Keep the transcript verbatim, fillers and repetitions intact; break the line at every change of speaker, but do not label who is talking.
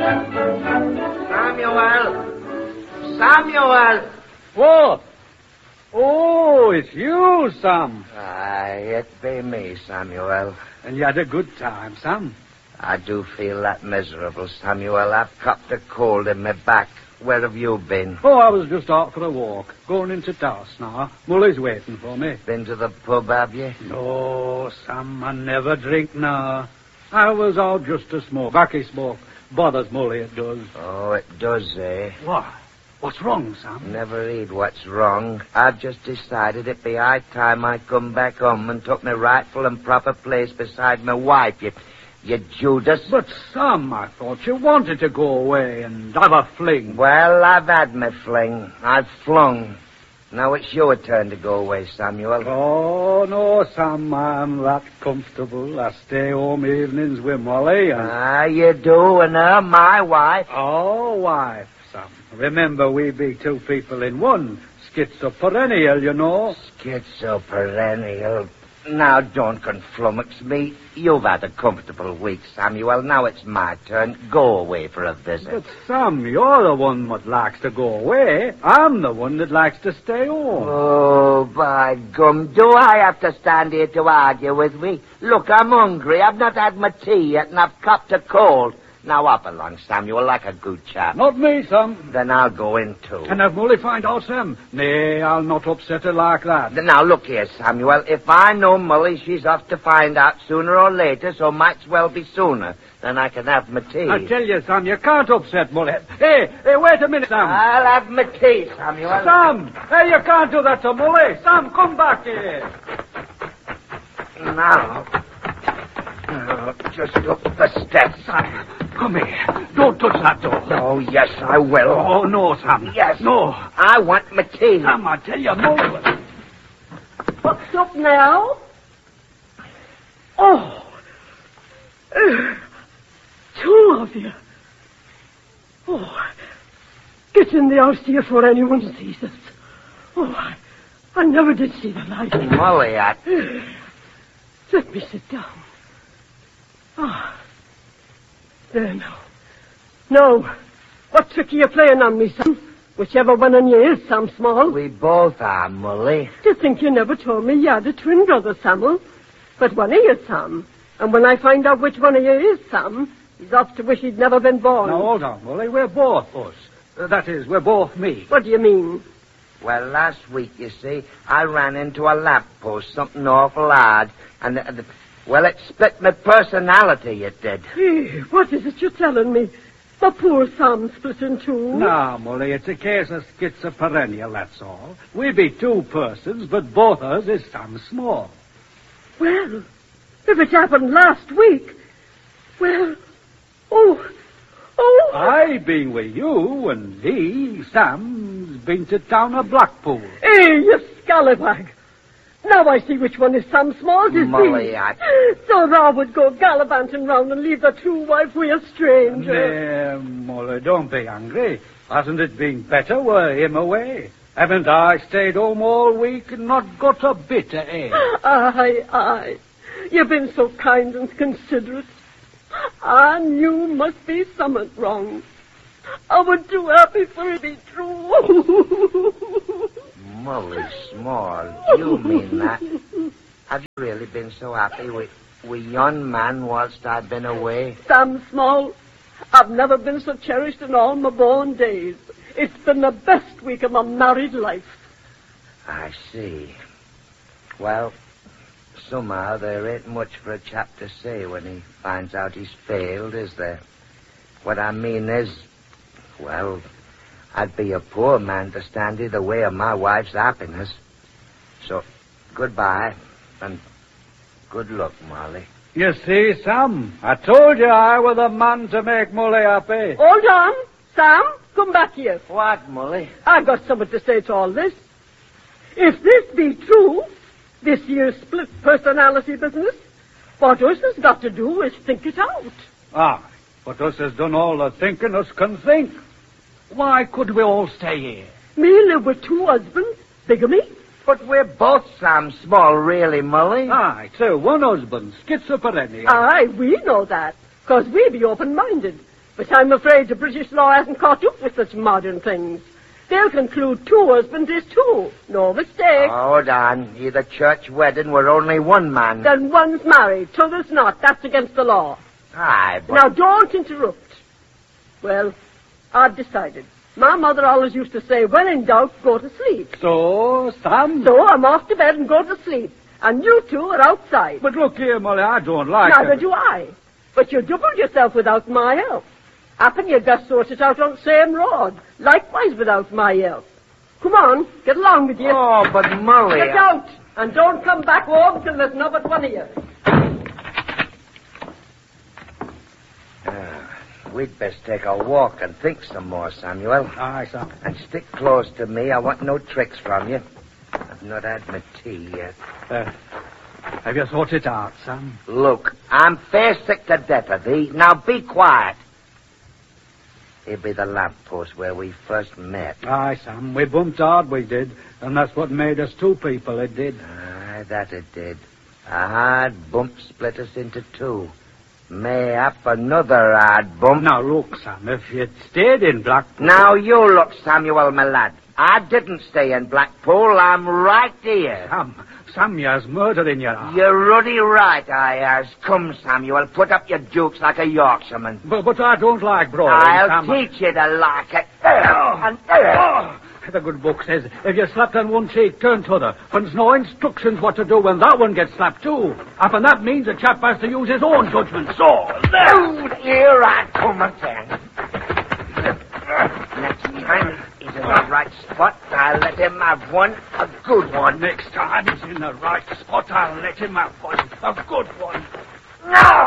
Samuel! Samuel!
What? Oh, it's you, Sam.
Aye, it be me, Samuel.
And you had a good time, Sam?
I do feel that miserable, Samuel. I've copped a cold in my back. Where have you been?
Oh, I was just out for a walk. Going into Taos now. Mully's waiting for me.
Been to the pub, have you?
No, Sam, I never drink now. I was out just to smoke. Backy smoke. Bothers Mully, it does.
Oh, it does, eh?
What? What's wrong, Sam?
Never heed what's wrong. I've just decided it'd be high time I come back home and took my rightful and proper place beside my wife, you, you Judas.
But, Sam, I thought you wanted to go away and have a fling.
Well, I've had my fling. I've flung. Now it's your turn to go away, Samuel.
Oh, no, Sam, I'm that comfortable. I stay home evenings with Molly and...
Ah, you do, and her, my wife.
Oh, wife, Sam. Remember, we be two people in one. Schizoperennial, you know.
Schizoperennial. Now, don't conflummox me. You've had a comfortable week, Samuel. Now it's my turn. Go away for a visit.
But, Sam, you're the one that likes to go away. I'm the one that likes to stay home.
Oh, by gum. Do I have to stand here to argue with me? Look, I'm hungry. I've not had my tea yet, and I've copped a cold. Now up along, Samuel, like a good chap.
Not me, Sam.
Then I'll go in, too.
And if Molly find out, Sam? Nay, I'll not upset her like that.
Now, look here, Samuel. If I know Molly, she's off to find out sooner or later, so might's well be sooner. Then I can have my tea.
I tell you, Sam, you can't upset Molly. Hey, hey, wait a minute, Sam.
I'll have my tea, Samuel.
Sam, hey, you can't do that to Molly. Sam, come back here.
Now, oh, just up the steps.
Sam, come here. Don't touch that door.
Oh, yes, I will.
Oh, no, Sam.
Yes.
No.
I want my tea.
Sam, I tell you, Molly.
What's up now? Oh. Uh, two of you. Oh. Get in the house here before anyone sees us. Oh, I, I never did see the light.
Molly, I...
Let me sit down. Ah. There now. No. What trick are you playing on me, Sam? Whichever one of you is, Sam Small.
We both are, Molly.
To think you never told me you had a twin brother, Samuel. But one of you, Sam. And when I find out which one of you is, Sam, he's off to wish he'd never been born.
Now, hold on, Molly. We're both us. Uh, that is, we're both me.
What do you mean?
Well, last week, you see, I ran into a lamppost, something awful hard, and, uh, well, it split my personality, it did.
Hey, what is it you're telling me? My poor Sam split in two.
No, Molly, it's a case of schizoperennial, that's all. We be two persons, but both of us is Sam Small.
Well, if it happened last week, well, oh, oh.
I been with you, and he, Sam's been to town of Blackpool.
Hey, you scallywag. Now I see which one is Sam Small's, is
Molly,
he?
I...
So thou would go gallivanting round and leave the true wife with a stranger.
Nay, Molly, don't be angry. Hasn't it been better were him away? Haven't I stayed home all week and not got a bit of air?
Aye, aye. You've been so kind and considerate. I knew must be something wrong. I was too happy for it to be true.
Molly Small, do you mean that? Have you really been so happy with, with yon man whilst I've been away?
Sam Small, I've never been so cherished in all my born days. It's been the best week of my married life.
I see. Well, somehow there ain't much for a chap to say when he finds out he's failed, is there? What I mean is, well, I'd be a poor man to stand in the way of my wife's happiness. So, goodbye, and good luck, Molly.
You see, Sam, I told you I was the man to make Molly happy.
Hold on. Sam, come back here.
What, Molly?
I've got something to say to all this. If this be true, this year's split personality business, what us has got to do is think it out.
Ah, but us has done all the thinking us can think. Why could we all stay here?
Me live with two husbands, bigamy.
But we're both Sam Small, really, Molly.
Aye, so one husband, schizoperennial.
Aye, we know that, because we be open-minded. But I'm afraid the British law hasn't caught up with such modern things. They'll conclude two husbands is two. No mistake.
Hold on. Either church wedding were only one man.
Then one's married, t'other's not. That's against the law.
Aye, but...
Now, don't interrupt. Well, I've decided. My mother always used to say, when in doubt, go to sleep.
So, Sam?
So I'm off to bed and go to sleep. And you two are outside.
But look here, Molly, I don't like
Neither
it.
do I. But you doubled yourself without my help. Happen you best sort it out on the same road. Likewise without my help. Come on, get along with you.
Oh, but Molly...
Get out, and don't come back home till there's not but one of you.
Uh, we'd best take a walk and think some more, Samuel.
Aye, Sam.
And stick close to me. I want no tricks from you. I've not had my tea yet.
Uh, have you thought it out, Sam?
Look, I'm fair sick to death of thee. Now be quiet. It'll be the lamppost where we first met.
Aye, Sam. We bumped hard, we did. And that's what made us two people, it did.
Aye, that it did. A hard bump split us into two. Mayhap another hard bump.
Now, look, Sam, if you'd stayed in Blackpool...
Now you look, Samuel, my lad. I didn't stay in Blackpool. I'm right here.
Sam, Sam, you has murder in your heart.
You're ruddy right, I has. Come, Samuel, put up your dukes like a Yorkshireman.
But, but I don't like brawling,
I'll
Sam.
teach you to like it.
Oh.
And oh.
The good book says, if you slapped on one cheek, turn t'other. But there's no instructions what to do when that one gets slapped too. And that means a chap has to use his own judgment. So, there.
Oh, here I come again. Next time he's in the right spot, I'll let him have one, a good one.
Next time he's in the right spot, I'll let him have one, a good one.
No!